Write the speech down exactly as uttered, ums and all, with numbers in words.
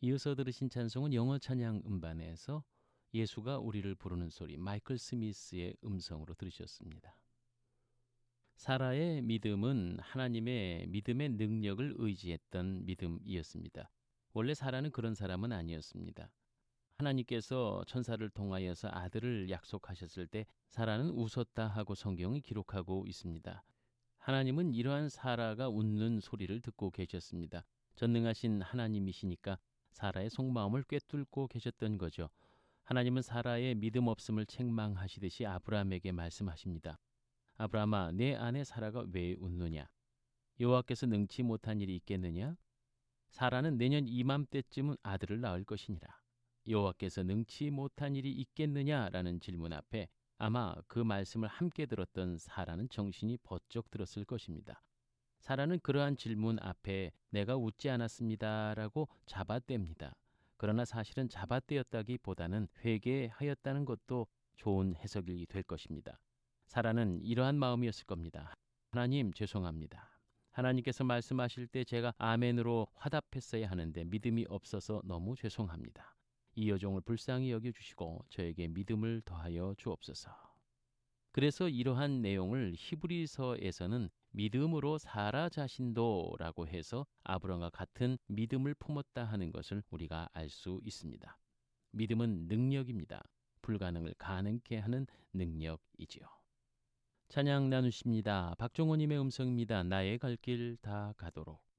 이어서 들으신 찬송은 영어 찬양 음반에서 예수가 우리를 부르는 소리 마이클 스미스의 음성으로 들으셨습니다. 사라의 믿음은 하나님의 믿음의 능력을 의지했던 믿음이었습니다. 원래 사라는 그런 사람은 아니었습니다. 하나님께서 천사를 통하여서 아들을 약속하셨을 때 사라는 웃었다 하고 성경이 기록하고 있습니다. 하나님은 이러한 사라가 웃는 소리를 듣고 계셨습니다. 전능하신 하나님이시니까 사라의 속마음을 꿰뚫고 계셨던 거죠. 하나님은 사라의 믿음 없음을 책망하시듯이 아브라함에게 말씀하십니다. 아브라함아, 내 아내 사라가 왜 웃느냐? 여호와께서 능치 못한 일이 있겠느냐? 사라는 내년 이맘때쯤은 아들을 낳을 것이니라. 여호와께서 능치 못한 일이 있겠느냐라는 질문 앞에 아마 그 말씀을 함께 들었던 사라는 정신이 번쩍 들었을 것입니다. 사라는 그러한 질문 앞에 내가 웃지 않았습니다라고 잡아뗍니다. 그러나 사실은 잡아떼었다기보다는 회개하였다는 것도 좋은 해석이 될 것입니다. 사라는 이러한 마음이었을 겁니다. 하나님 죄송합니다. 하나님께서 말씀하실 때 제가 아멘으로 화답했어야 하는데 믿음이 없어서 너무 죄송합니다. 이 여종을 불쌍히 여겨주시고 저에게 믿음을 더하여 주옵소서. 그래서 이러한 내용을 히브리서에서는 믿음으로 사라 자신도 라고 해서 아브라함과 같은 믿음을 품었다 하는 것을 우리가 알 수 있습니다. 믿음은 능력입니다. 불가능을 가능케 하는 능력이지요. 찬양 나누십니다. 박종호님의 음성입니다. 나의 갈 길 다 가도록.